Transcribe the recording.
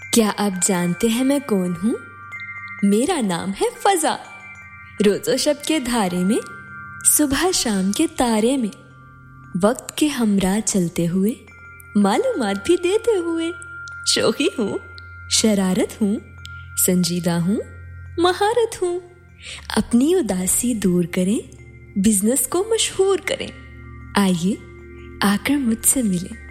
क्या आप जानते हैं मैं कौन हूँ? मेरा नाम है फजा। रोज़ो शब के धारे में, सुबह शाम के तारे में, वक्त के हमरा चलते हुए, मालूमात भी देते हुए। शोखी हूँ, शरारत हूँ, संजीदा हूँ, महारत हूँ। अपनी उदासी दूर करें, बिजनेस को मशहूर करें। आइए आकर मुझसे मिलें।